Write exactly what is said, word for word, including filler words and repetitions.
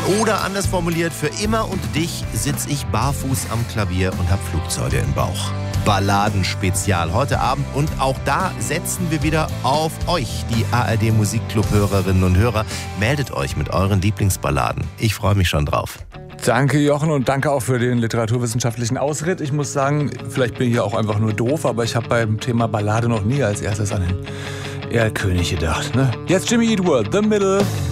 Oder anders formuliert, für immer und dich sitz ich barfuß am Klavier und hab Flugzeuge im Bauch. Balladenspezial heute Abend und auch da setzen wir wieder auf euch, die A R D Musikclub-Hörerinnen und Hörer. Meldet euch mit euren Lieblingsballaden. Ich freue mich schon drauf. Danke, Jochen, und danke auch für den literaturwissenschaftlichen Ausritt. Ich muss sagen, vielleicht bin ich ja auch einfach nur doof, aber ich habe beim Thema Ballade noch nie als erstes an den Erlkönig gedacht. Ne? Jetzt Jimmy Eat World, The Middle.